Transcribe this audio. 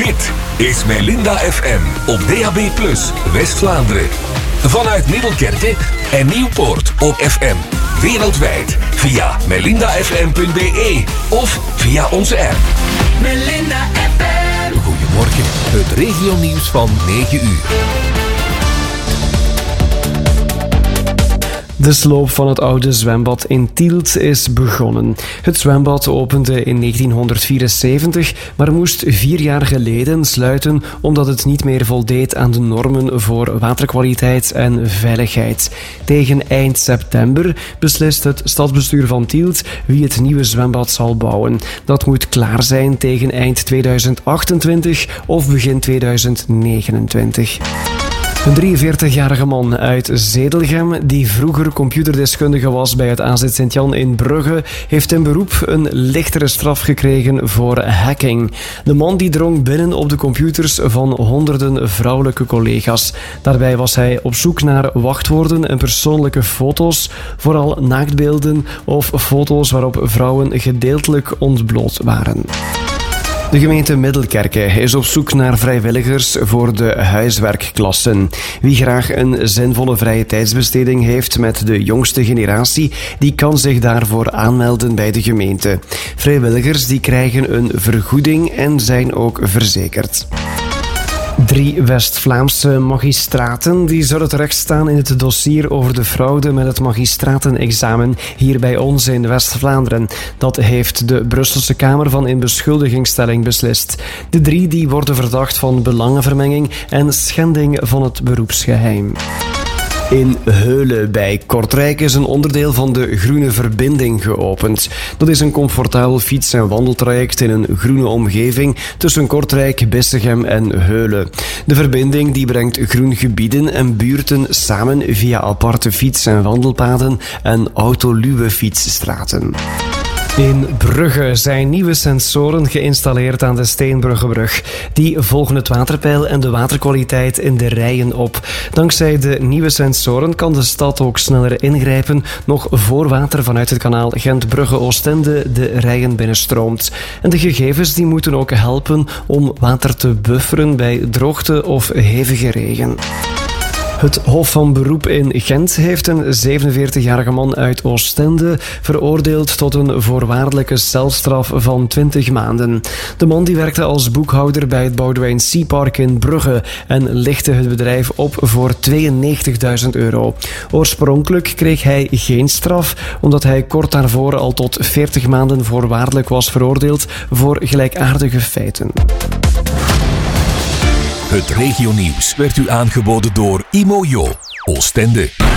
Dit is Melinda FM op DAB+, West-Vlaanderen. Vanuit Middelkerke en Nieuwpoort op FM. Wereldwijd via melindafm.be of via onze app. Melinda FM. Goedemorgen, het regionieuws van 9 uur. De sloop van het oude zwembad in Tielt is begonnen. Het zwembad opende in 1974, maar moest 4 jaar geleden sluiten omdat het niet meer voldeed aan de normen voor waterkwaliteit en veiligheid. Tegen eind september beslist het stadsbestuur van Tielt wie het nieuwe zwembad zal bouwen. Dat moet klaar zijn tegen eind 2028 of begin 2029. Een 43-jarige man uit Zedelgem, die vroeger computerdeskundige was bij het AZ Sint-Jan in Brugge, heeft in beroep een lichtere straf gekregen voor hacking. De man die drong binnen op de computers van honderden vrouwelijke collega's. Daarbij was hij op zoek naar wachtwoorden en persoonlijke foto's, vooral naaktbeelden of foto's waarop vrouwen gedeeltelijk ontbloot waren. De gemeente Middelkerke is op zoek naar vrijwilligers voor de huiswerkklassen. Wie graag een zinvolle vrije tijdsbesteding heeft met de jongste generatie, die kan zich daarvoor aanmelden bij de gemeente. Vrijwilligers die krijgen een vergoeding en zijn ook verzekerd. 3 West-Vlaamse magistraten die zullen terechtstaan in het dossier over de fraude met het magistratenexamen hier bij ons in West-Vlaanderen. Dat heeft de Brusselse Kamer van Inbeschuldigingsstelling beslist. De 3 die worden verdacht van belangenvermenging en schending van het beroepsgeheim. In Heulen bij Kortrijk is een onderdeel van de Groene Verbinding geopend. Dat is een comfortabel fiets- en wandeltraject in een groene omgeving tussen Kortrijk, Bissegem en Heulen. De verbinding die brengt groengebieden en buurten samen via aparte fiets- en wandelpaden en autoluwe fietsstraten. In Brugge zijn nieuwe sensoren geïnstalleerd aan de Steenbruggebrug. Die volgen het waterpeil en de waterkwaliteit in de rijen op. Dankzij de nieuwe sensoren kan de stad ook sneller ingrijpen, nog voor water vanuit het kanaal Gent-Brugge-Oostende de rijen binnenstroomt. En de gegevens die moeten ook helpen om water te bufferen bij droogte of hevige regen. Het Hof van Beroep in Gent heeft een 47-jarige man uit Oostende veroordeeld tot een voorwaardelijke celstraf van 20 maanden. De man die werkte als boekhouder bij het Boudewijn Sea Park in Brugge en lichtte het bedrijf op voor €92.000. Oorspronkelijk kreeg hij geen straf, omdat hij kort daarvoor al tot 40 maanden voorwaardelijk was veroordeeld voor gelijkaardige feiten. Het regionieuws werd u aangeboden door Imojo, Oostende.